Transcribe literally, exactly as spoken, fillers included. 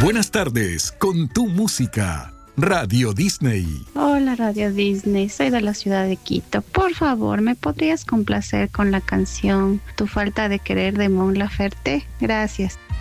Buenas tardes con tu música. Radio Disney. Hola Radio Disney, soy de la ciudad de Quito. Por favor, ¿me podrías complacer con la canción Tu falta de querer de Mon Laferte? Gracias.